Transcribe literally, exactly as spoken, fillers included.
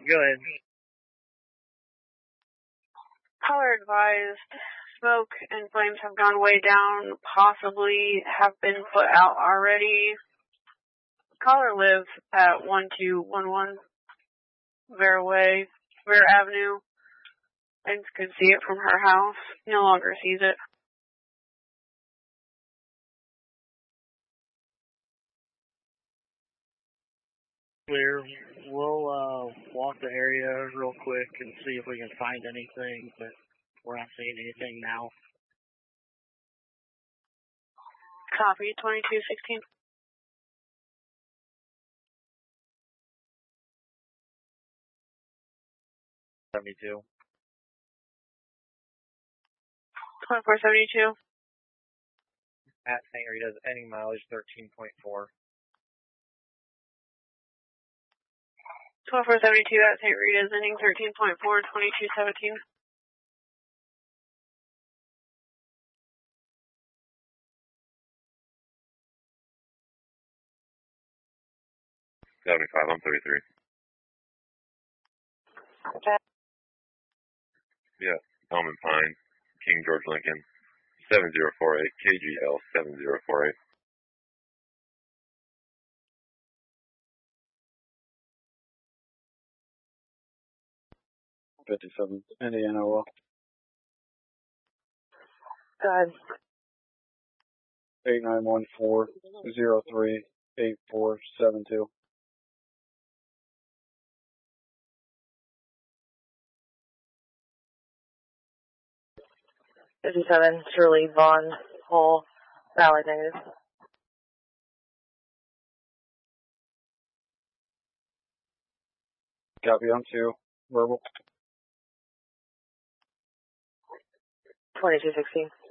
Go ahead. Caller advised smoke and flames have gone way down, possibly have been put out already. Caller lives at one two one one Vera Way, Vera Avenue, and could see it from her house. No longer sees it. Clear. We'll uh, walk the area real quick and see if we can find anything, but we're not seeing anything now. Copy, twenty-two sixteen. seventy-two. twenty-four seventy-two. At Saint Rita's, ending mileage thirteen point four. twenty-four seventy-two at Saint Rita's, ending thirteen point four, twenty-two seventeen. seventy-five, I'm thirty-three. Okay. Yeah, Helmet Pine, King George Lincoln, seven zero four eight, K G L seven zero four eight. fifty-seven, Indiana Well. Go ahead. eight nine one four, zero three eight four seven two. fifty-seven, Shirley Vaughn Hall, Valley negative. Copy on two, verbal. twenty-two sixteen.